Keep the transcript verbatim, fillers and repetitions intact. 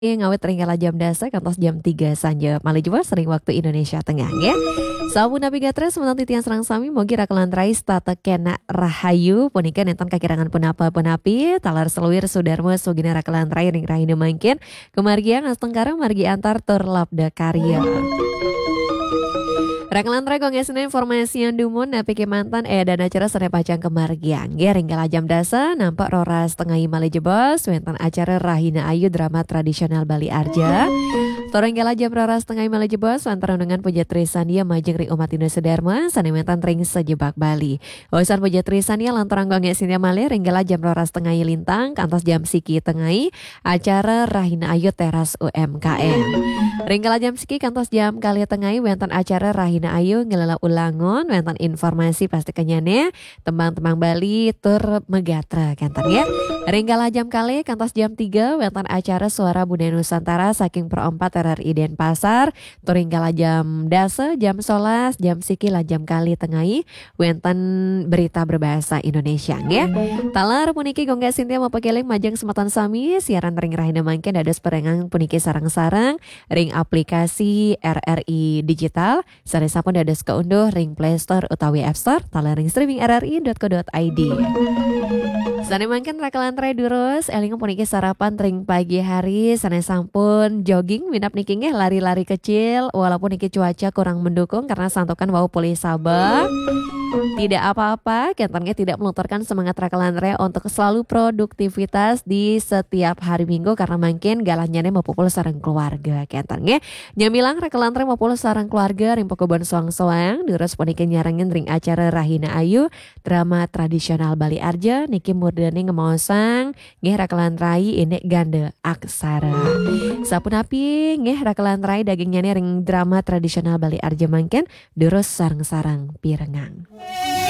Ngawet ringkala jam dasa kantos jam tiga sanja Mali Jawa sering waktu Indonesia Tengah ya. Sabu navigatres menang titian serang sami mogi rakalan rais tata kena rahayu punikan enten kakirangan punapa punapi talar seluir sudarma sugina rakalan rai ring rahina mangkin kemargian astengkarang margi antar tur labda karya. Rakalan rai kongesina informasi yang dumun napi ke mantan eh dan acara sore pacang kemargian ya ringgala jam dasa nampak roras tengah Mali jebos wentan acara Rahina Ayu drama tradisional Bali Arja. Torenggala jam roras tengah Mali jebos antara dengan pujatri Sania majeng ring umat Indonesia Dharma sanementan ring sejebak Bali. Wawasan pujatri Sania lantaran kongesina Mali ringgala jam roras tengah lintang kantos jam siki tengah acara Rahina Ayu teras U M K M. Ringgala jam siki kantos jam kali tengah wentan acara Rahina Ayu ngelala ulangon wentan informasi pasti kenyane tembang-tembang Bali tur megatra kantan ya. Ringgala jam kali kantos jam tiga wentan acara suara Budaya Nusantara saking perempat R R I Denpasar. Tur ringgala jam dasa jam solas jam siki lah jam kali tengai wentan berita berbahasa Indonesia ya. Talar puniki gongga Sintia mau pakeling majang sematan sami siaran ring Rahina mangken dados perengang puniki sarang-sarang ring aplikasi R R I digital saresa pun dados keunduh ring Play Store utawi App Store talar ring streaming r r i dot co dot i d. Sane mangken rakalan tray durus eling puniki sarapan ring pagi hari sane sampun jogging minap niki nggih lari-lari kecil walaupun niki cuaca kurang mendukung karena santokan wau pulih sabah. Tidak apa-apa, kentonnya tidak melontarkan semangat rakalan tray untuk selalu produktivitas di setiap hari Minggu karena mungkin galanya mau pupul sareng keluarga kentonnya. Nyamilang rakalan tray mau pupul sareng keluarga ring pokobon soang-soang durus puniki nyarengin ring acara Rahina Ayu drama tradisional Bali Arja niki murdani ngemosang nggih rakalan rai ini ganda aksara. Sapunapi nggih rakalan rai dagingnya ring drama tradisional Bali Arja mangken durus sareng-sareng pirengang.